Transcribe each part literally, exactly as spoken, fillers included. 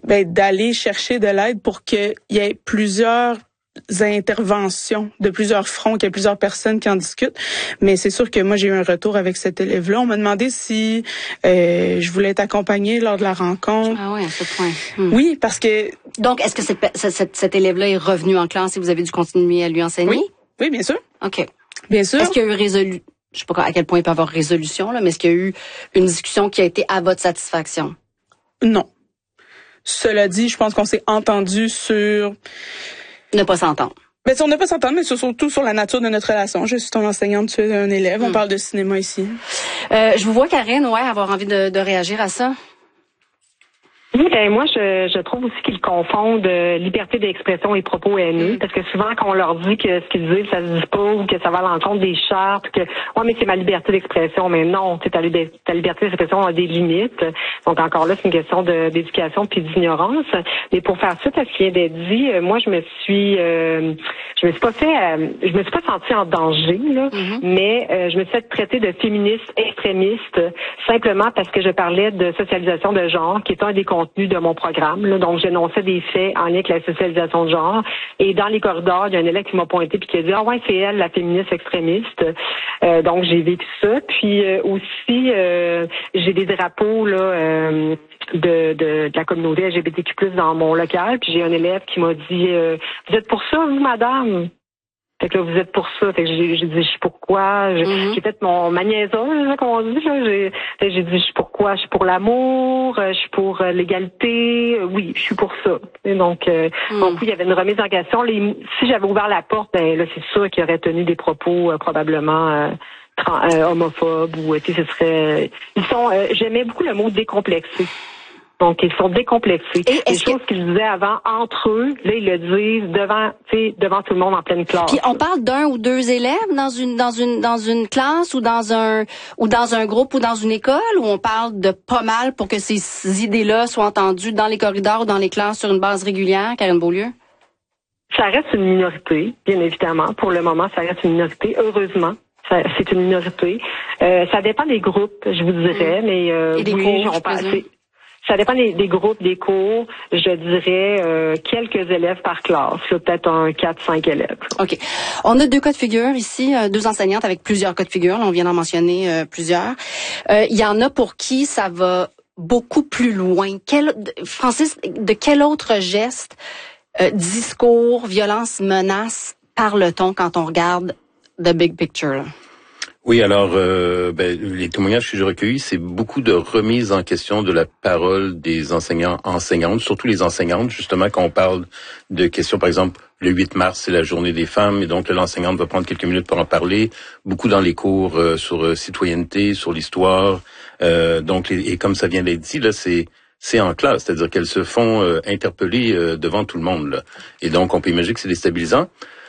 ben, d'aller chercher de l'aide pour qu'il y ait plusieurs interventions de plusieurs fronts, qu'il y a plusieurs personnes qui en discutent. Mais c'est sûr que moi, j'ai eu un retour avec cet élève-là. On m'a demandé si euh, je voulais être accompagnée lors de la rencontre. Ah oui, à ce point. Hmm. Oui, parce que... Donc, est-ce que cette, cette, cet élève-là est revenu en classe et vous avez dû continuer à lui enseigner? Oui, oui, bien sûr. OK. Bien sûr. Est-ce qu'il y a eu résolu... Je sais pas à quel point il peut y avoir résolution, là, mais est-ce qu'il y a eu une discussion qui a été à votre satisfaction? Non. Cela dit, je pense qu'on s'est entendu sur... Ne pas s'entendre. Ben, on ne peut pas s'entendre, mais surtout sur la nature de notre relation. Je suis ton enseignante, tu es un élève. Mm. On parle de cinéma ici. Euh, je vous vois, Karine, ouais, avoir envie de, de réagir à ça. Oui, ben moi je, je trouve aussi qu'ils confondent euh, liberté d'expression et propos haineux, parce que souvent quand on leur dit que ce qu'ils disent ça se dit pas ou que ça va à l'encontre des chartes, que ouais mais c'est ma liberté d'expression, mais non, ta, ta liberté d'expression a des limites. Donc encore là c'est une question de, d'éducation puis d'ignorance. Mais pour faire suite à ce qui vient d'être dit, euh, moi je me suis euh, je me suis pas fait euh, je me suis pas sentie en danger là, mm-hmm. mais euh, je me suis fait traiter de féministe extrémiste simplement parce que je parlais de socialisation de genre, qui est un des de mon programme. Là. Donc, j'énonçais des faits en lien avec la socialisation de genre. Et dans les corridors, il y a un élève qui m'a pointé puis qui a dit « Ah ouais, c'est elle, la féministe extrémiste. Euh, » Donc, j'ai vécu ça. Puis euh, aussi, euh, j'ai des drapeaux là euh, de, de, de la communauté L G B T Q plus, dans mon local. Puis j'ai un élève qui m'a dit euh, « Vous êtes pour ça, vous, madame? » Fait que là, vous êtes pour ça. Fait que j'ai, j'ai dit, je suis pourquoi. J'ai, mm-hmm. j'ai fait mon, ma niaiseuse, là, comme on dit, là. J'ai, j'ai dit, je suis pourquoi. Je suis pour l'amour, je suis pour euh, l'égalité. Oui, je suis pour ça. Et donc, euh, mm. donc, oui, il y avait une remise en question. Les, si j'avais ouvert la porte, ben là, c'est sûr qu'il aurait tenu des propos euh, probablement euh, trans, euh, homophobes ou, tu sais, ce serait... Ils sont... Euh, j'aimais beaucoup le mot décomplexé. Donc, ils sont décomplexés. Et les choses que... qu'ils disaient avant entre eux, là, ils le disent devant, tu sais, devant tout le monde en pleine classe. Puis on parle d'un ou deux élèves dans une dans une dans une classe ou dans un ou dans un groupe ou dans une école, où on parle de pas mal pour que ces idées-là soient entendues dans les corridors ou dans les classes sur une base régulière, Karine Beaulieu? Ça reste une minorité, bien évidemment. Pour le moment, ça reste une minorité. Heureusement. Ça, c'est une minorité. Euh, ça dépend des groupes, je vous dirais, mmh. mais euh, Et des oui, cours, on parle. Ça dépend des, des groupes, des cours. Je dirais euh, quelques élèves par classe. Là, peut-être un quatre cinq élèves. OK. On a deux cas de figure ici, euh, deux enseignantes avec plusieurs cas de figure. Là, on vient d'en mentionner euh, plusieurs. Euh, il y en a pour qui ça va beaucoup plus loin. Quel, Francis, de quel autre geste, euh, discours, violence, menace parle-t-on quand on regarde the big picture, là? Oui, alors euh, ben, les témoignages que j'ai recueillis, c'est beaucoup de remise en question de la parole des enseignants, enseignantes, surtout les enseignantes, justement, quand on parle de questions, par exemple, le huit mars, c'est la journée des femmes, et donc l'enseignante va prendre quelques minutes pour en parler, beaucoup dans les cours euh, sur euh, citoyenneté, sur l'histoire, euh, donc les, et comme ça vient d'être dit, là, c'est c'est en classe, c'est-à-dire qu'elles se font euh, interpeller euh, devant tout le monde, là. Et donc on peut imaginer que c'est déstabilisant.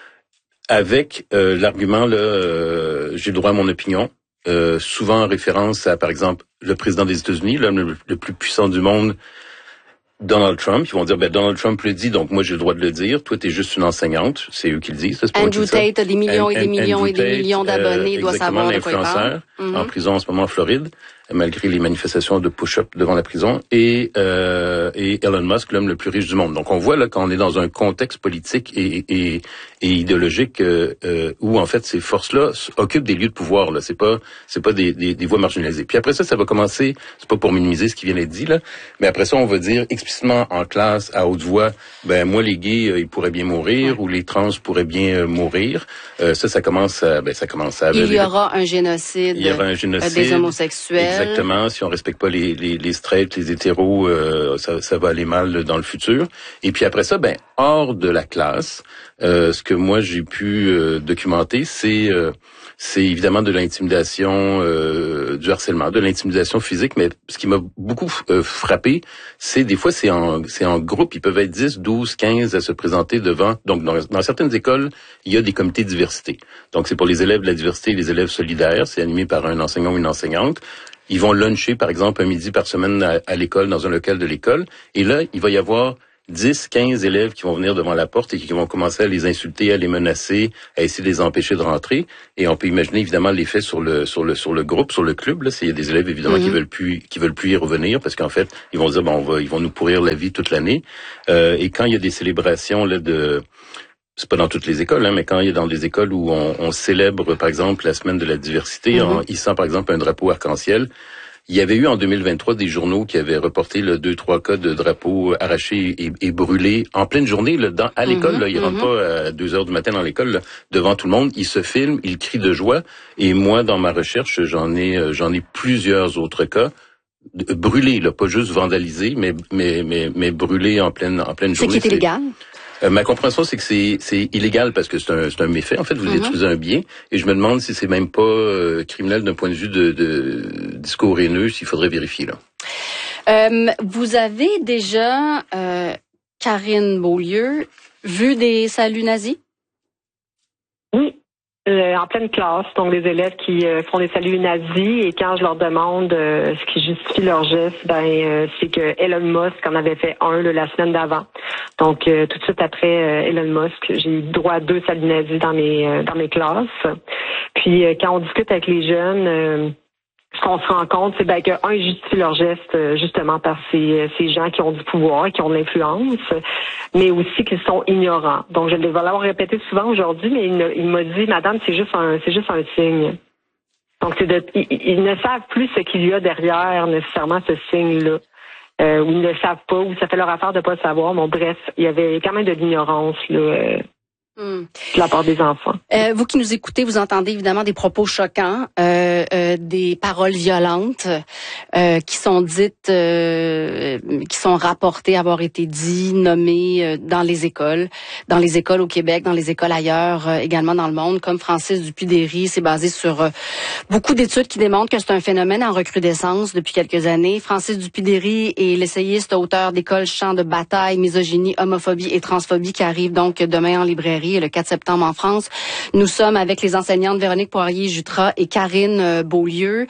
Avec euh, l'argument, là, euh, j'ai droit à mon opinion, euh, souvent en référence à, par exemple, le président des États-Unis, l'homme le, le plus puissant du monde, Donald Trump. Ils vont dire, ben Donald Trump le dit, donc moi j'ai le droit de le dire. Toi, t'es juste une enseignante, c'est eux qui le disent. C'est Andrew Tate a des millions et des millions et des millions d'abonnés, euh, doit savoir de quoi il parle. Mm-hmm. En prison en ce moment en Floride, malgré les manifestations de push-up devant la prison, et, euh, et Elon Musk, l'homme le plus riche du monde. Donc on voit là quand on est dans un contexte politique et, et, et idéologique euh, où en fait ces forces-là occupent des lieux de pouvoir. Là, c'est pas c'est pas des, des, des voies marginalisées. Puis après ça, ça va commencer. C'est pas pour minimiser ce qui vient d'être dit là, mais après ça, on va dire explicitement en classe à haute voix, ben moi les gays euh, ils pourraient bien mourir, ou les trans pourraient bien euh, mourir. Euh, ça, ça commence à ben ça commence à. Il y aura un génocide. Il y aura un génocide des homosexuels. Exactement. Si on respecte pas les les, les straight, les hétéros, euh, ça, ça va aller mal dans le futur. Et puis après ça, ben hors de la classe, euh, ce que moi j'ai pu euh, documenter, c'est euh, c'est évidemment de l'intimidation, euh, du harcèlement, de l'intimidation physique. Mais ce qui m'a beaucoup euh, frappé, c'est des fois c'est en c'est en groupe. Ils peuvent être dix, douze, quinze à se présenter devant. Donc dans, dans certaines écoles, il y a des comités de diversité. Donc c'est pour les élèves de la diversité et les élèves solidaires. C'est animé par un enseignant ou une enseignante. Ils vont luncher, par exemple, un midi par semaine à, à l'école, dans un local de l'école. Et là, il va y avoir dix, quinze élèves qui vont venir devant la porte et qui vont commencer à les insulter, à les menacer, à essayer de les empêcher de rentrer. Et on peut imaginer évidemment l'effet sur le sur le sur le groupe, sur le club. Là, s'il y a des élèves évidemment mm-hmm. qui veulent plus qui veulent plus y revenir parce qu'en fait ils vont dire bon on va ils vont nous pourrir la vie toute l'année. Euh, et quand il y a des célébrations là de c'est pas dans toutes les écoles, hein, mais quand il y a dans des écoles où on, on célèbre, par exemple, la semaine de la diversité, mm-hmm. en hissant, par exemple, un drapeau arc-en-ciel, il y avait eu en deux mille vingt-trois des journaux qui avaient reporté là, deux, trois cas de drapeaux arrachés et, et brûlés en pleine journée là, dans, à l'école. Mm-hmm. Là, ils rentrent mm-hmm. pas à deux heures du matin dans l'école là, devant tout le monde. Ils se filment, ils crient de joie. Et moi, dans ma recherche, j'en ai, j'en ai plusieurs autres cas. Brûlés, là, pas juste vandalisés, mais mais mais mais brûlés en pleine en pleine journée. C'est qui est illégal. Euh, ma compréhension, c'est que c'est, c'est illégal parce que c'est un, c'est un méfait. En fait, vous mm-hmm. détruisez un bien. Et je me demande si c'est même pas euh, criminel d'un point de vue de, de discours haineux, s'il faudrait vérifier, là. Euh, vous avez déjà, euh, Karine Beaulieu, vu des saluts nazis? Oui. Euh, en pleine classe, donc les élèves qui euh, font des saluts nazis, et quand je leur demande euh, ce qui justifie leur geste, ben euh, c'est que Elon Musk en avait fait un là, la semaine d'avant. Donc euh, tout de suite après euh, Elon Musk, j'ai eu droit à deux saluts nazis dans mes euh, dans mes classes. Puis euh, quand on discute avec les jeunes, euh, ce qu'on se rend compte, c'est ben, qu'un, ils justifient leur geste euh, justement par ces, ces gens qui ont du pouvoir, qui ont de l'influence, mais aussi qu'ils sont ignorants. Donc, je vais l'avoir répété souvent aujourd'hui, mais il, il m'a dit, madame, c'est juste un, c'est juste un signe. Donc, c'est de, ils, ils ne savent plus ce qu'il y a derrière nécessairement ce signe-là. Euh, ou ils ne le savent pas, ou ça fait leur affaire de pas le savoir. Bon, bref, il y avait quand même de l'ignorance, là. Euh, Mm. de la part des enfants. Euh, vous qui nous écoutez, vous entendez évidemment des propos choquants, euh, euh, des paroles violentes euh, qui sont dites, euh, qui sont rapportées avoir été dites, nommées euh, dans les écoles, dans les écoles au Québec, dans les écoles ailleurs, euh, également dans le monde, comme Francis Dupuy-Derry. C'est basé sur euh, beaucoup d'études qui démontrent que c'est un phénomène en recrudescence depuis quelques années. Francis Dupuy-Derry est l'essayiste, auteur d'écoles champs de bataille, misogynie, homophobie et transphobie qui arrive donc demain en librairie le quatre septembre en France. Nous sommes avec les enseignantes Véronique Poirier-Jutras et Karine euh, Beaulieu.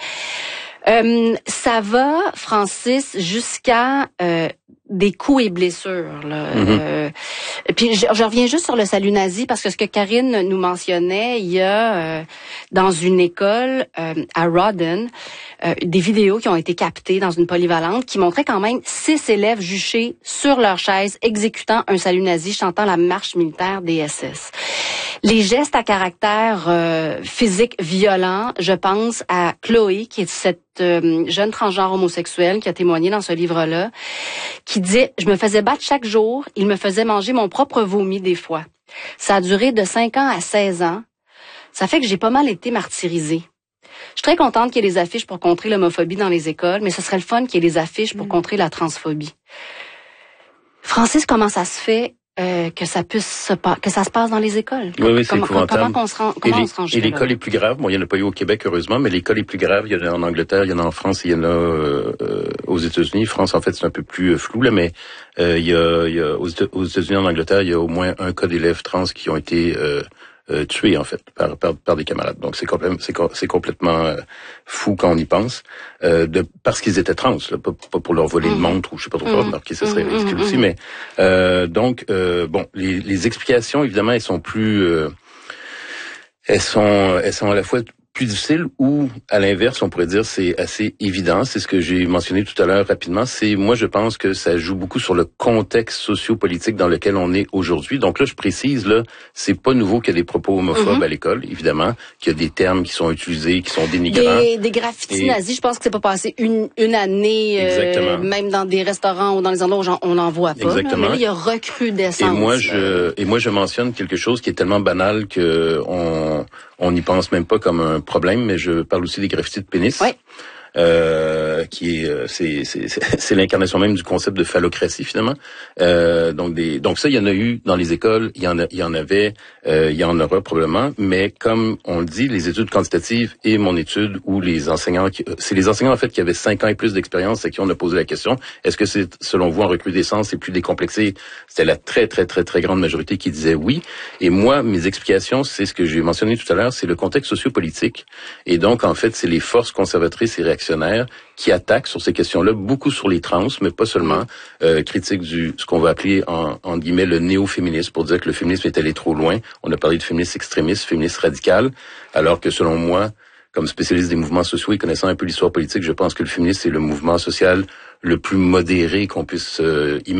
Euh, ça va, Francis, jusqu'à euh, des coups et blessures. Là. Mm-hmm. Euh, puis je, je reviens juste sur le salut nazi parce que ce que Karine nous mentionnait, il y a euh, dans une école euh, à Rawdon euh, des vidéos qui ont été captées dans une polyvalente qui montraient quand même six élèves juchés sur leur chaise exécutant un salut nazi chantant la marche militaire des S S. Les gestes à caractère euh, physique violent, je pense à Chloé, qui est cette euh, jeune transgenre homosexuelle qui a témoigné dans ce livre-là, qui dit « Je me faisais battre chaque jour, il me faisait manger mon propre vomi des fois. Ça a duré de cinq ans à seize ans. Ça fait que j'ai pas mal été martyrisée. Je suis très contente qu'il y ait des affiches pour contrer l'homophobie dans les écoles, mais ce serait le fun qu'il y ait des affiches pour contrer la transphobie. » Francis, comment ça se fait Euh, que ça puisse se pa- que ça se passe dans les écoles. Oui, oui, c'est comment, épouvantable. Comment on se rend, comment et on se rend Et l'école est plus grave. Bon, il y en a pas eu au Québec, heureusement, mais l'école est plus grave. Il y en a en Angleterre, il y en a en France, il y en a euh, euh, aux États-Unis. France, en fait, c'est un peu plus euh, flou, là, mais euh, il y a, il y a aux, Éta- aux États-Unis, en Angleterre, il y a au moins un cas d'élèves trans qui ont été euh, euh, tués, en fait, par, par, par des camarades. Donc, c'est complètement, c'est, c'est complètement euh, fou quand on y pense. Euh, de, parce qu'ils étaient trans, là, pas, pas pour leur voler mmh. une montre ou je sais pas trop quoi, mmh. qui ce serait ridicule mmh. aussi, mais euh, donc euh, bon, les, les explications évidemment elles sont plus, euh, elles sont, elles sont à la fois plus difficile ou, à l'inverse, on pourrait dire c'est assez évident. C'est ce que j'ai mentionné tout à l'heure rapidement. C'est, moi, je pense que ça joue beaucoup sur le contexte socio-politique dans lequel on est aujourd'hui. Donc là, je précise, là, c'est pas nouveau qu'il y a des propos homophobes mm-hmm. à l'école, évidemment, qu'il y a des termes qui sont utilisés, qui sont dénigrants. Des, des graffitis Et... nazis, je pense que c'est pas passé une, une année, euh, même dans des restaurants ou dans les endroits où on n'en voit pas. Exactement. Là, mais là, il y a recrudescence. Et moi, je, et moi, je mentionne quelque chose qui est tellement banal que on, on n'y pense même pas comme un problème, mais je parle aussi des graffitis de pénis. Oui. Euh, qui est, c'est, c'est, c'est, c'est l'incarnation même du concept de phallocratie finalement. Euh, donc des, donc ça, il y en a eu dans les écoles, il y en a, il y en avait, euh, il y en aura probablement. Mais comme on le dit, les études quantitatives et mon étude où les enseignants, qui, c'est les enseignants en fait qui avaient cinq ans et plus d'expérience à qui on a posé la question. Est-ce que c'est selon vous en recrudescence et plus décomplexé? C'était la très très très très grande majorité qui disait oui. Et moi, mes explications, c'est ce que j'ai mentionné tout à l'heure, c'est le contexte sociopolitique. Et donc en fait, c'est les forces conservatrices et réactionnaires réactionnaire qui attaque sur ces questions-là, beaucoup sur les trans, mais pas seulement, euh, critique du ce qu'on va appeler en, en guillemets le néo-féminisme, pour dire que le féminisme est allé trop loin. On a parlé de féminisme extrémiste, féminisme radical, alors que selon moi, comme spécialiste des mouvements sociaux et connaissant un peu l'histoire politique, je pense que le féminisme est le mouvement social le plus modéré qu'on puisse euh, imaginer.